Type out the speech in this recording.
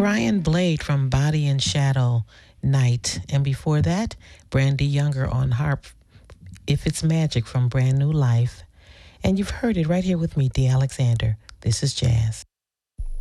Brian Blade from Body and Shadow Night. And before that, Brandy Younger on harp, If It's Magic from Brand New Life. And you've heard it right here with me, Dee Alexander. This is Jazz.